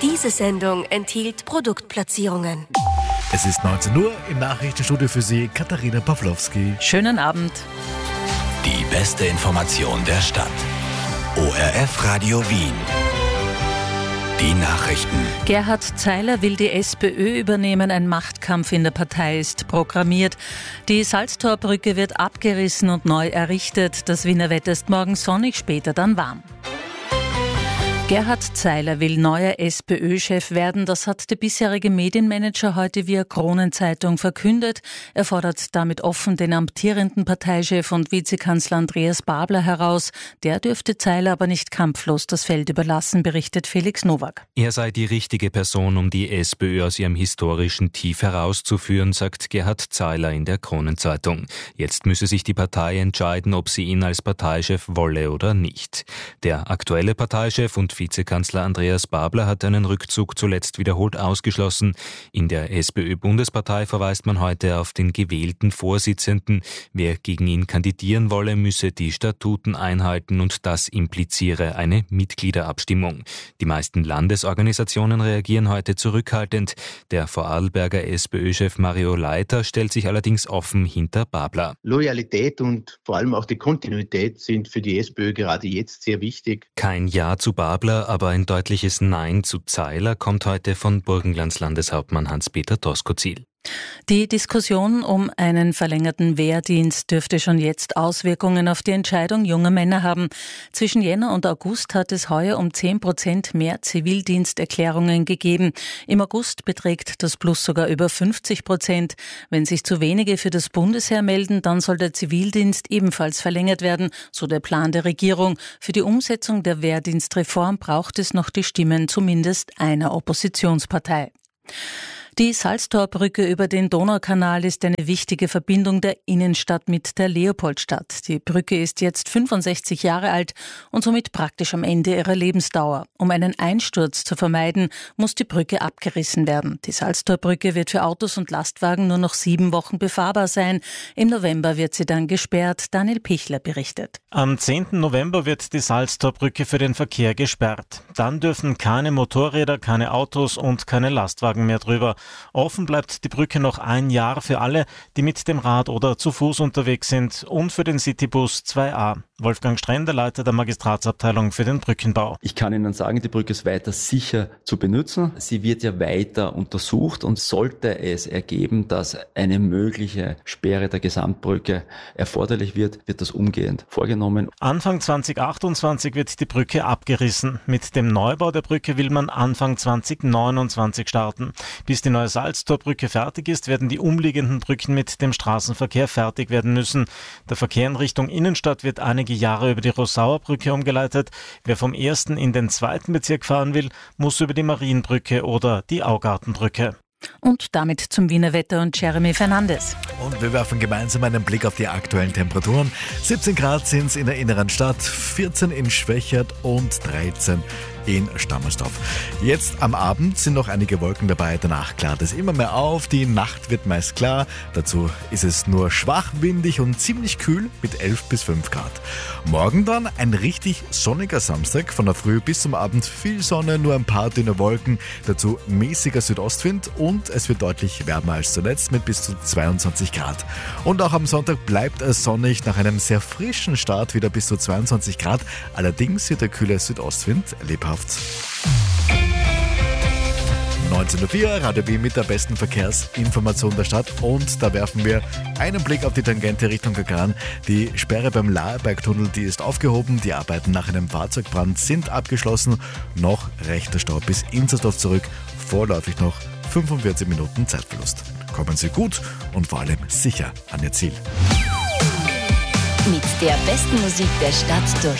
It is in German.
Diese Sendung enthielt Produktplatzierungen. Es ist 19 Uhr, im Nachrichtenstudio für Sie Katharina Pawlowski. Schönen Abend. Die beste Information der Stadt. ORF Radio Wien. Die Nachrichten. Gerhard Zeiler will die SPÖ übernehmen. Ein Machtkampf in der Partei ist programmiert. Die Salztorbrücke wird abgerissen und neu errichtet. Das Wiener Wetter ist morgen sonnig, später dann warm. Gerhard Zeiler will neuer SPÖ-Chef werden. Das hat der bisherige Medienmanager heute via Kronenzeitung verkündet. Er fordert damit offen den amtierenden Parteichef und Vizekanzler Andreas Babler heraus. Der dürfte Zeiler aber nicht kampflos das Feld überlassen, berichtet Felix Nowak. Er sei die richtige Person, um die SPÖ aus ihrem historischen Tief herauszuführen, sagt Gerhard Zeiler in der Kronenzeitung. Jetzt müsse sich die Partei entscheiden, ob sie ihn als Parteichef wolle oder nicht. Der aktuelle Parteichef und Vizekanzler Andreas Babler hat einen Rückzug zuletzt wiederholt ausgeschlossen. In der SPÖ-Bundespartei verweist man heute auf den gewählten Vorsitzenden. Wer gegen ihn kandidieren wolle, müsse die Statuten einhalten und das impliziere eine Mitgliederabstimmung. Die meisten Landesorganisationen reagieren heute zurückhaltend. Der Vorarlberger SPÖ-Chef Mario Leiter stellt sich allerdings offen hinter Babler. Loyalität und vor allem auch die Kontinuität sind für die SPÖ gerade jetzt sehr wichtig. Kein Ja zu Babler, aber ein deutliches Nein zu Zeiler kommt heute von Burgenlands Landeshauptmann Hans-Peter Doskozil. Die Diskussion um einen verlängerten Wehrdienst dürfte schon jetzt Auswirkungen auf die Entscheidung junger Männer haben. Zwischen Jänner und August hat es heuer um 10% mehr Zivildiensterklärungen gegeben. Im August beträgt das Plus sogar über 50%. Wenn sich zu wenige für das Bundesheer melden, dann soll der Zivildienst ebenfalls verlängert werden, so der Plan der Regierung. Für die Umsetzung der Wehrdienstreform braucht es noch die Stimmen zumindest einer Oppositionspartei. Die Salztorbrücke über den Donaukanal ist eine wichtige Verbindung der Innenstadt mit der Leopoldstadt. Die Brücke ist jetzt 65 Jahre alt und somit praktisch am Ende ihrer Lebensdauer. Um einen Einsturz zu vermeiden, muss die Brücke abgerissen werden. Die Salztorbrücke wird für Autos und Lastwagen nur noch 7 Wochen befahrbar sein. Im November wird sie dann gesperrt. Daniel Pichler berichtet. Am 10. November wird die Salztorbrücke für den Verkehr gesperrt. Dann dürfen keine Motorräder, keine Autos und keine Lastwagen mehr drüber. Offen bleibt die Brücke noch 1 Jahr für alle, die mit dem Rad oder zu Fuß unterwegs sind, und für den Citybus 2a. Wolfgang Strender, Leiter der Magistratsabteilung für den Brückenbau. Ich kann Ihnen sagen, die Brücke ist weiter sicher zu benutzen. Sie wird ja weiter untersucht, und sollte es ergeben, dass eine mögliche Sperre der Gesamtbrücke erforderlich wird, wird das umgehend vorgenommen. Anfang 2028 wird die Brücke abgerissen. Mit dem Neubau der Brücke will man Anfang 2029 starten. Bis die neue Salztorbrücke fertig ist, werden die umliegenden Brücken mit dem Straßenverkehr fertig werden müssen. Der Verkehr in Richtung Innenstadt wird einige Jahre über die Rossauer Brücke umgeleitet. Wer vom 1. in den 2. Bezirk fahren will, muss über die Marienbrücke oder die Augartenbrücke. Und damit zum Wiener Wetter und Jeremy Fernandes. Und wir werfen gemeinsam einen Blick auf die aktuellen Temperaturen. 17 Grad sind es in der inneren Stadt, 14 in Schwächert und 13 in Stammersdorf. Jetzt am Abend sind noch einige Wolken dabei, danach klart es immer mehr auf, die Nacht wird meist klar, dazu ist es nur schwach windig und ziemlich kühl mit 11 bis 5 Grad. Morgen dann ein richtig sonniger Samstag, von der Früh bis zum Abend viel Sonne, nur ein paar dünne Wolken, dazu mäßiger Südostwind und es wird deutlich wärmer als zuletzt mit bis zu 22 Grad. Und auch am Sonntag bleibt es sonnig, nach einem sehr frischen Start wieder bis zu 22 Grad, allerdings wird der kühle Südostwind lebhaft. 19.04 Uhr, Radio Wien mit der besten Verkehrsinformation der Stadt, und da werfen wir einen Blick auf die Tangente Richtung Kagran. Die Sperre beim Laerbergtunnel, die ist aufgehoben, die Arbeiten nach einem Fahrzeugbrand sind abgeschlossen, noch rechter Stau bis Inzersdorf zurück, vorläufig noch 45 Minuten Zeitverlust. Kommen Sie gut und vor allem sicher an Ihr Ziel. Mit der besten Musik der Stadt durch